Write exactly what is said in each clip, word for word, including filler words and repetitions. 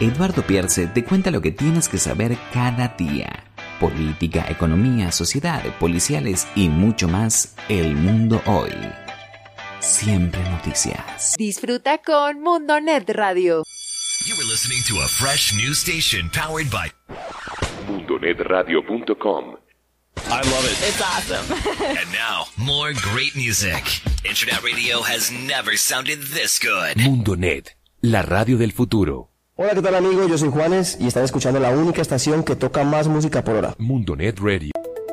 Eduardo Pierce te cuenta lo que tienes que saber cada día. Política, economía, sociedad, policiales y mucho más. El mundo hoy. Siempre noticias. Disfruta con Mundonet Radio. You were listening to a fresh new station powered by mundonet radio punto com. I love it. It's awesome. And now, more great music. Internet radio has never sounded this good. Mundonet, la radio del futuro. Hola, ¿qué tal amigos? Yo soy Juanes y están escuchando la única estación que toca más música por hora. Mundonet Radio.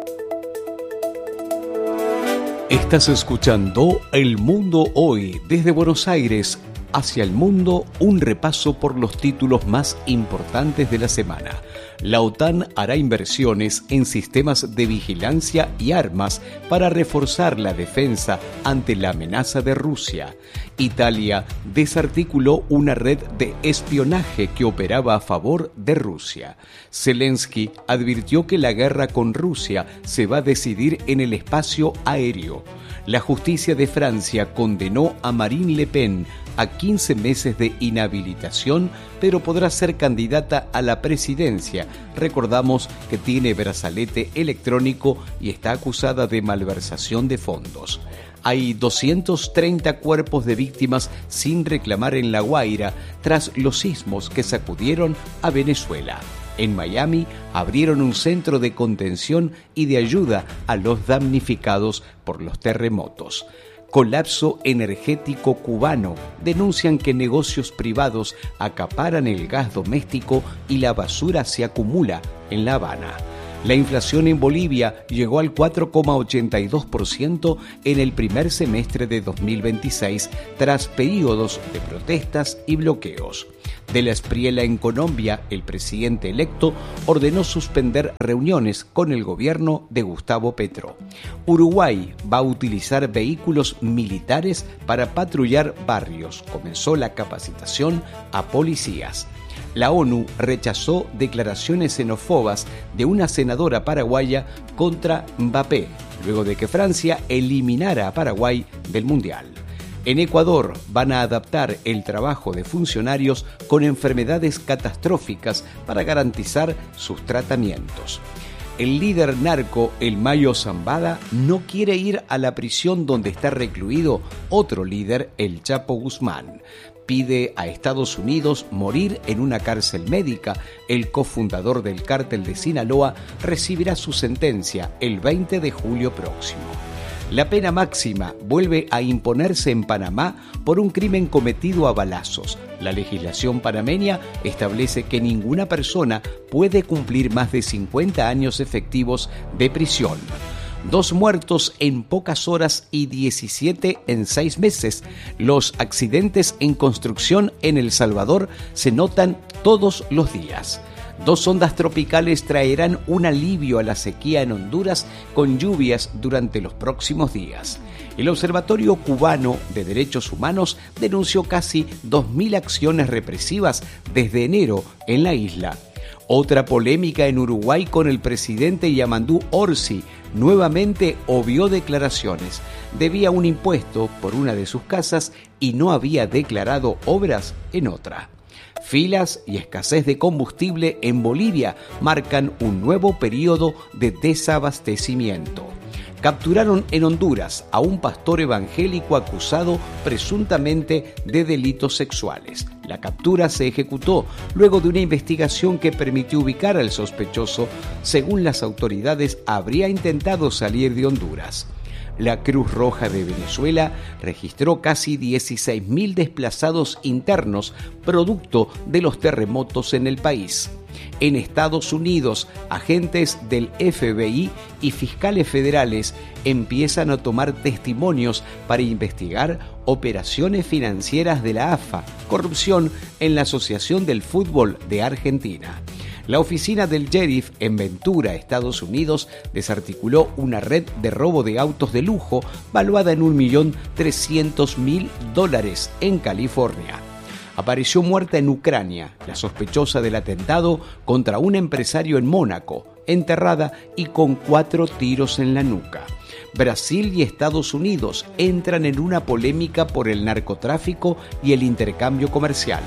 Estás escuchando El Mundo Hoy, desde Buenos Aires hacia el mundo, un repaso por los títulos más importantes de la semana. La OTAN hará inversiones en sistemas de vigilancia y armas para reforzar la defensa ante la amenaza de Rusia. Italia desarticuló una red de espionaje que operaba a favor de Rusia. Zelensky advirtió que la guerra con Rusia se va a decidir en el espacio aéreo. La justicia de Francia condenó a Marine Le Pen a quince meses de inhabilitación, pero podrá ser candidata a la presidencia. Recordamos que tiene brazalete electrónico y está acusada de malversación de fondos. Hay doscientos treinta cuerpos de víctimas sin reclamar en La Guaira tras los sismos que sacudieron a Venezuela. En Miami abrieron un centro de contención y de ayuda a los damnificados por los terremotos. Colapso energético cubano. Denuncian que negocios privados acaparan el gas doméstico y la basura se acumula en La Habana. La inflación en Bolivia llegó al cuatro coma ochenta y dos por ciento en el primer semestre de dos mil veintiséis, tras periodos de protestas y bloqueos. De la Espriella en Colombia, el presidente electo ordenó suspender reuniones con el gobierno de Gustavo Petro. Uruguay va a utilizar vehículos militares para patrullar barrios. Comenzó la capacitación a policías. La ONU rechazó declaraciones xenófobas de una senadora paraguaya contra Mbappé, luego de que Francia eliminara a Paraguay del Mundial. En Ecuador van a adaptar el trabajo de funcionarios con enfermedades catastróficas para garantizar sus tratamientos. El líder narco, el Mayo Zambada, no quiere ir a la prisión donde está recluido otro líder, el Chapo Guzmán. Pide a Estados Unidos morir en una cárcel médica. El cofundador del cártel de Sinaloa recibirá su sentencia el veinte de julio próximo. La pena máxima vuelve a imponerse en Panamá por un crimen cometido a balazos. La legislación panameña establece que ninguna persona puede cumplir más de cincuenta años efectivos de prisión. Dos muertos en pocas horas y diecisiete en seis meses. Los accidentes en construcción en El Salvador se notan todos los días. Dos ondas tropicales traerán un alivio a la sequía en Honduras con lluvias durante los próximos días. El Observatorio Cubano de Derechos Humanos denunció casi dos mil acciones represivas desde enero en la isla. Otra polémica en Uruguay con el presidente Yamandú Orsi. Nuevamente obvió declaraciones. Debía un impuesto por una de sus casas y no había declarado obras en otra. Filas y escasez de combustible en Bolivia marcan un nuevo periodo de desabastecimiento. Capturaron en Honduras a un pastor evangélico acusado presuntamente de delitos sexuales. La captura se ejecutó luego de una investigación que permitió ubicar al sospechoso. Según las autoridades, habría intentado salir de Honduras. La Cruz Roja de Venezuela registró casi dieciséis mil desplazados internos producto de los terremotos en el país. En Estados Unidos, agentes del F B I y fiscales federales empiezan a tomar testimonios para investigar operaciones financieras de la A F A, corrupción en la Asociación del Fútbol de Argentina. La oficina del sheriff en Ventura, Estados Unidos, desarticuló una red de robo de autos de lujo valuada en un millón trescientos mil dólares en California. Apareció muerta en Ucrania la sospechosa del atentado contra un empresario en Mónaco, enterrada y con cuatro tiros en la nuca. Brasil y Estados Unidos entran en una polémica por el narcotráfico y el intercambio comercial.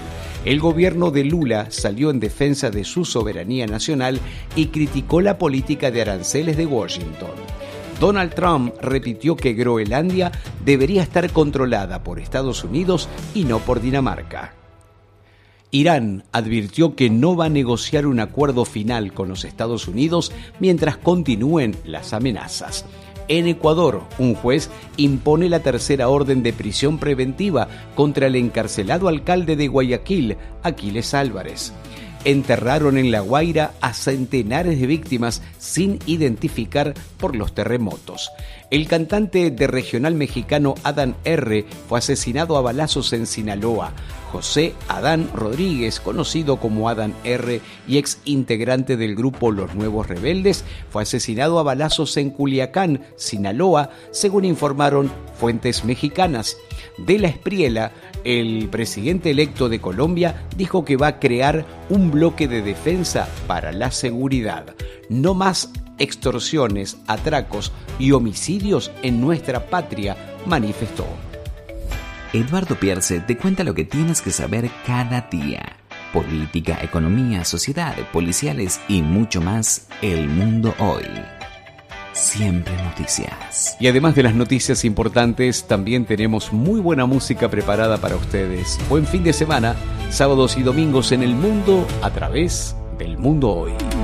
El gobierno de Lula salió en defensa de su soberanía nacional y criticó la política de aranceles de Washington. Donald Trump repitió que Groenlandia debería estar controlada por Estados Unidos y no por Dinamarca. Irán advirtió que no va a negociar un acuerdo final con los Estados Unidos mientras continúen las amenazas. En Ecuador, un juez impone la tercera orden de prisión preventiva contra el encarcelado alcalde de Guayaquil, Aquiles Álvarez. Enterraron en La Guaira a centenares de víctimas sin identificar por los terremotos. El cantante de regional mexicano Adán R. fue asesinado a balazos en Sinaloa. José Adán Rodríguez, conocido como Adán R. y ex integrante del grupo Los Nuevos Rebeldes, fue asesinado a balazos en Culiacán, Sinaloa, según informaron fuentes mexicanas. De la Espriella, el presidente electo de Colombia dijo que va a crear un bloque de defensa para la seguridad. No más extorsiones, atracos y homicidios en nuestra patria, manifestó. Eduardo Pierce te cuenta lo que tienes que saber cada día. Política, economía, sociedad, policiales y mucho más. El mundo hoy. Siempre noticias. Y además de las noticias importantes, también tenemos muy buena música preparada para ustedes. Buen fin de semana, sábados y domingos en el mundo a través del Mundo Hoy.